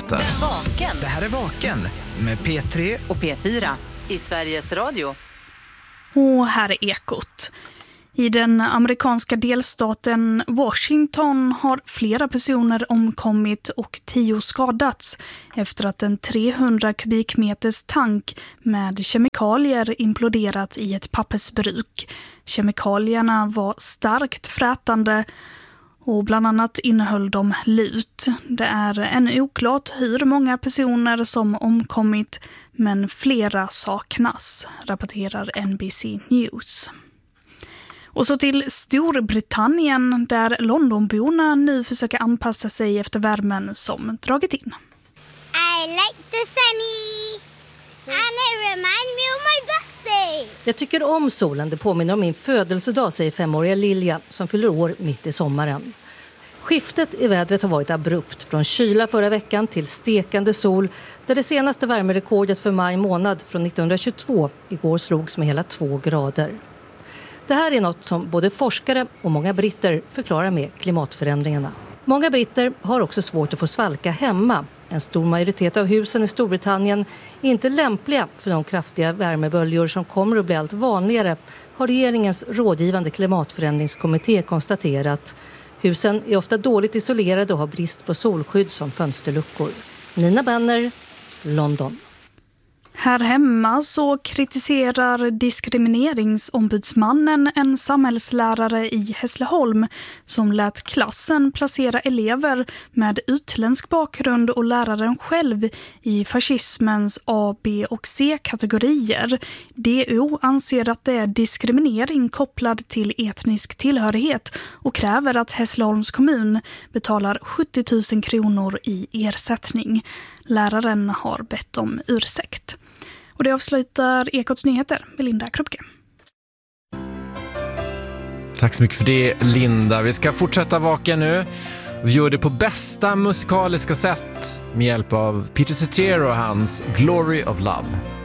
nyheter. Vaken. Det här är Vaken med P3 och P4 i Sveriges Radio. Och här är Ekot. I den amerikanska delstaten Washington har flera personer omkommit och 10 skadats efter att en 300 kubikmeters tank med kemikalier imploderat i ett pappersbruk. Kemikalierna var starkt frätande och bland annat innehöll de lut. Det är ännu oklart hur många personer som omkommit, men flera saknas, rapporterar NBC News. Och så till Storbritannien, där Londonborna nu försöker anpassa sig efter värmen som dragit in. I like the sunny and it reminds me of my birthday. Jag tycker om solen, det påminner om min födelsedag, säger 5-åriga Lilja som fyller år mitt i sommaren. Skiftet i vädret har varit abrupt, från kyla förra veckan till stekande sol, där det senaste värmerekordet för maj månad från 1922 igår slogs med hela 2 grader. Det här är något som både forskare och många britter förklarar med klimatförändringarna. Många britter har också svårt att få svalka hemma. En stor majoritet av husen i Storbritannien är inte lämpliga för de kraftiga värmeböljor som kommer att bli allt vanligare, har regeringens rådgivande klimatförändringskommitté konstaterat. Husen är ofta dåligt isolerade och har brist på solskydd som fönsterluckor. Nina Benner, London. Här hemma så kritiserar diskrimineringsombudsmannen en samhällslärare i Hässleholm som lät klassen placera elever med utländsk bakgrund och läraren själv i fascismens A, B och C-kategorier. DO anser att det är diskriminering kopplad till etnisk tillhörighet och kräver att Hässleholms kommun betalar 70 000 kronor i ersättning. Läraren har bett om ursäkt. Och det avslutar Ekots nyheter med Linda Krupke. Tack så mycket för det, Linda. Vi ska fortsätta vaken nu. Vi gör det på bästa musikaliska sätt med hjälp av Peter Cetera och hans Glory of Love.